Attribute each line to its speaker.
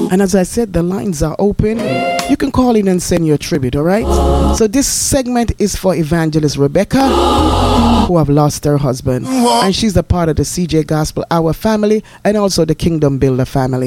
Speaker 1: And as I said, the lines are open. You can call in and send your tribute, all right? So this segment is for Evangelist Rebecca, who have lost her husband. And she's a part of the CJ Gospel Hour family and also the Kingdom Builder family.